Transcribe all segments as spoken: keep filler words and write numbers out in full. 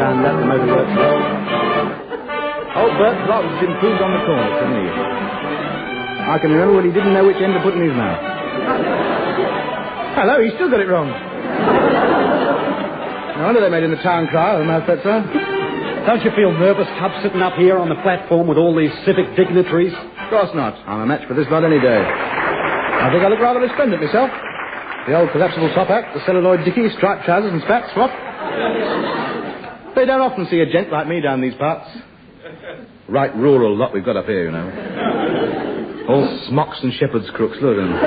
and at the motor workshop. Old Bert Robb's improved on the corners, hasn't he? I can remember when he didn't know which end to put in his mouth. Hello, he still got it wrong. No wonder they made him the town crier, the mouth that sir. Don't you feel nervous, Hub, sitting up here on the platform with all these civic dignitaries? Of course not. I'm a match for this lot any day. I think I look rather resplendent myself. The old collapsible top hat, the celluloid dickie, striped trousers and spats, what? They don't often see a gent like me down these parts. Right rural lot we've got up here, you know. All smocks and shepherd's crooks, look at them.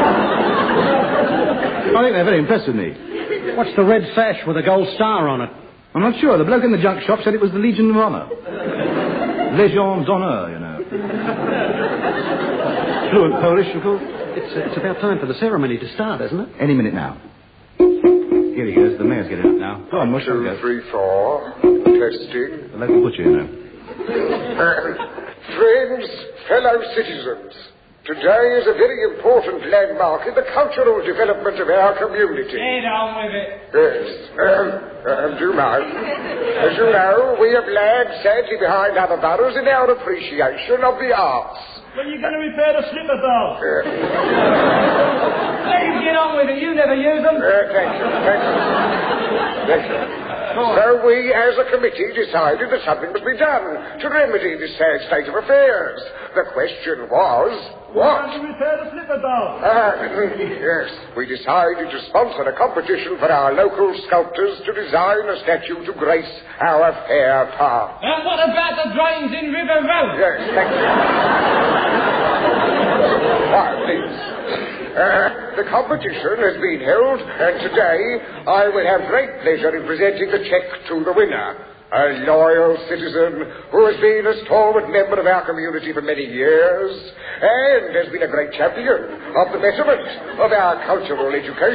I think they're very impressed with me. What's the red sash with a gold star on it? I'm not sure. The bloke in the junk shop said it was the Legion of Honor. Légion d'honneur, you know. Fluent Polish, of course. It's, uh, it's about time for the ceremony to start, isn't it? Any minute now. Here he goes. The mayor's getting up now. Go on, Mush. Two, three, four. Testing. The local butcher, you know. Uh, friends, fellow citizens, today is a very important landmark in the cultural development of our community. Get on with it. Yes. Um, um, do you mind? As you know, we have lagged sadly behind other boroughs in our appreciation of the arts. When are you going to repair the slipper bowl? Uh, Let him get on with it. You never use them. uh, thank you, thank you. Thank you. So we, as a committee, decided that something must be done to remedy this sad state of affairs. The question was, what? How to repair the slipper bowl? Ah, yes. We decided to sponsor a competition for our local sculptors to design a statue to grace our fair park. And what about the drains in River Road? Yes, thank you. Why, please. Uh, the competition has been held, and today I will have great pleasure in presenting the cheque to the winner. A loyal citizen who has been a stalwart member of our community for many years and has been a great champion of the betterment of our cultural education.